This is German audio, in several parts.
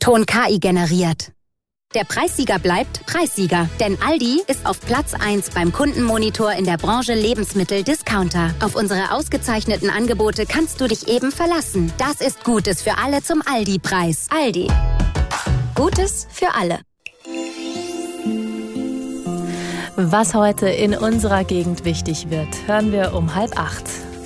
Ton KI generiert. Der Preissieger bleibt Preissieger, denn Aldi ist auf Platz 1 beim Kundenmonitor in der Branche Lebensmittel-Discounter. Auf unsere ausgezeichneten Angebote kannst du dich eben verlassen. Das ist Gutes für alle zum Aldi-Preis. Aldi. Gutes für alle. Was heute in unserer Gegend wichtig wird, hören wir um 7:30.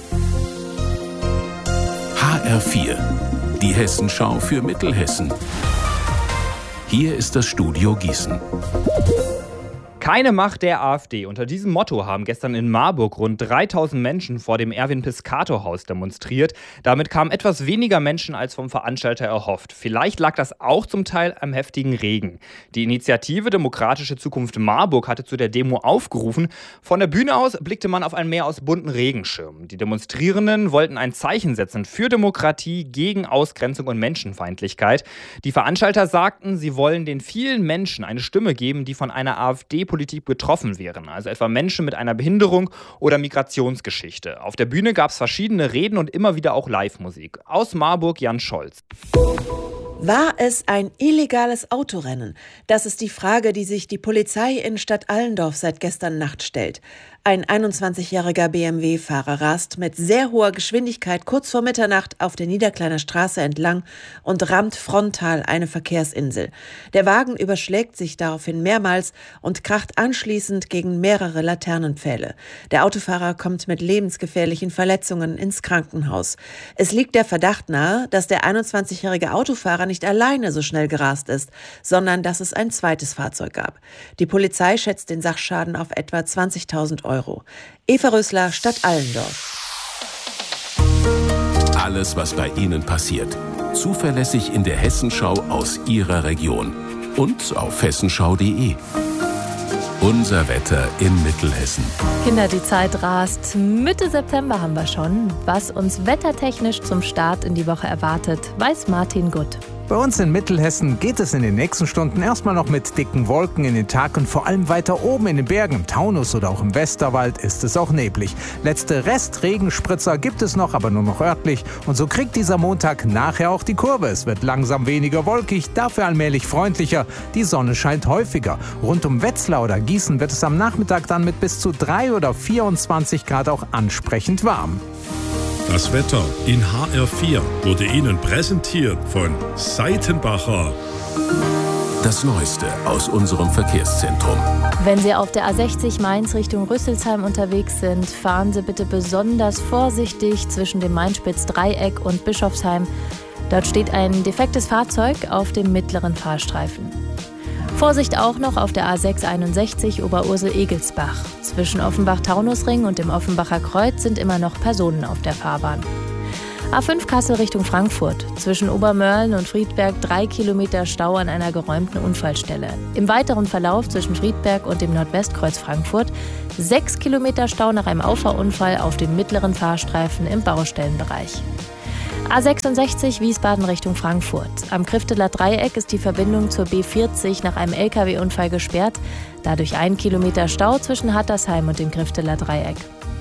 HR4, die Hessenschau für Mittelhessen. Hier ist das Studio Gießen. Keine Macht der AfD. Unter diesem Motto haben gestern in Marburg rund 3000 Menschen vor dem Erwin-Piscator-Haus demonstriert. Damit kamen etwas weniger Menschen als vom Veranstalter erhofft. Vielleicht lag das auch zum Teil am heftigen Regen. Die Initiative Demokratische Zukunft Marburg hatte zu der Demo aufgerufen. Von der Bühne aus blickte man auf ein Meer aus bunten Regenschirmen. Die Demonstrierenden wollten ein Zeichen setzen für Demokratie, gegen Ausgrenzung und Menschenfeindlichkeit. Die Veranstalter sagten, sie wollen den vielen Menschen eine Stimme geben, die von einer AfD-Politik betroffen wären, also etwa Menschen mit einer Behinderung oder Migrationsgeschichte. Auf der Bühne gab es verschiedene Reden und immer wieder auch Live-Musik. Aus Marburg Jan Scholz. War es ein illegales Autorennen? Das ist die Frage, die sich die Polizei in Stadt Allendorf seit gestern Nacht stellt. Ein 21-jähriger BMW-Fahrer rast mit sehr hoher Geschwindigkeit kurz vor Mitternacht auf der Niederkleiner Straße entlang und rammt frontal eine Verkehrsinsel. Der Wagen überschlägt sich daraufhin mehrmals und kracht anschließend gegen mehrere Laternenpfähle. Der Autofahrer kommt mit lebensgefährlichen Verletzungen ins Krankenhaus. Es liegt der Verdacht nahe, dass der 21-jährige Autofahrer nicht alleine so schnell gerast ist, sondern dass es ein zweites Fahrzeug gab. Die Polizei schätzt den Sachschaden auf etwa 20.000 Euro. Eva Rösler, Stadt Allendorf. Alles, was bei Ihnen passiert. Zuverlässig in der Hessenschau aus Ihrer Region. Und auf hessenschau.de. Unser Wetter in Mittelhessen. Kinder, die Zeit rast. Mitte September haben wir schon. Was uns wettertechnisch zum Start in die Woche erwartet, weiß Martin Gutt. Bei uns in Mittelhessen geht es in den nächsten Stunden erstmal noch mit dicken Wolken in den Tag und vor allem weiter oben in den Bergen, im Taunus oder auch im Westerwald ist es auch neblig. Letzte Restregenspritzer gibt es noch, aber nur noch örtlich. Und so kriegt dieser Montag nachher auch die Kurve. Es wird langsam weniger wolkig, dafür allmählich freundlicher. Die Sonne scheint häufiger. Rund um Wetzlar oder Gießen wird es am Nachmittag dann mit bis zu 3 oder 24 Grad auch ansprechend warm. Das Wetter in HR4 wurde Ihnen präsentiert von Seitenbacher. Das Neueste aus unserem Verkehrszentrum. Wenn Sie auf der A60 Mainz Richtung Rüsselsheim unterwegs sind, fahren Sie bitte besonders vorsichtig zwischen dem Mainspitz-Dreieck und Bischofsheim. Dort steht ein defektes Fahrzeug auf dem mittleren Fahrstreifen. Vorsicht auch noch auf der A661 Oberursel-Egelsbach. Zwischen Offenbach-Taunusring und dem Offenbacher Kreuz sind immer noch Personen auf der Fahrbahn. A5 Kassel Richtung Frankfurt. Zwischen Obermörlen und Friedberg 3 Kilometer Stau an einer geräumten Unfallstelle. Im weiteren Verlauf zwischen Friedberg und dem Nordwestkreuz Frankfurt 6 Kilometer Stau nach einem Auffahrunfall auf dem mittleren Fahrstreifen im Baustellenbereich. A66 Wiesbaden Richtung Frankfurt. Am Krifteler Dreieck ist die Verbindung zur B40 nach einem LKW-Unfall gesperrt. Dadurch 1 Kilometer Stau zwischen Hattersheim und dem Krifteler Dreieck.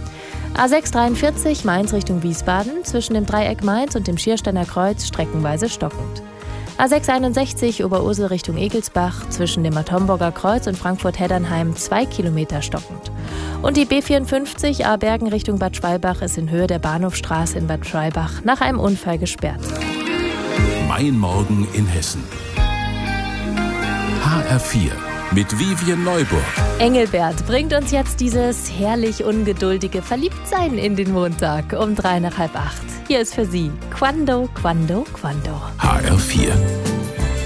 A643 Mainz Richtung Wiesbaden. Zwischen dem Dreieck Mainz und dem Schiersteiner Kreuz streckenweise stockend. A661 Oberursel Richtung Egelsbach. Zwischen dem Bad Homburger Kreuz und Frankfurt-Heddernheim 2 Kilometer stockend. Und die B54 A-Bergen Richtung Bad Schwalbach ist in Höhe der Bahnhofstraße in Bad Schwalbach nach einem Unfall gesperrt. Mein Morgen in Hessen. HR4 mit Vivian Neuburg. Engelbert bringt uns jetzt dieses herrlich ungeduldige Verliebtsein in den Montag um 7:45. Hier ist für Sie Quando, Quando, Quando. HR4.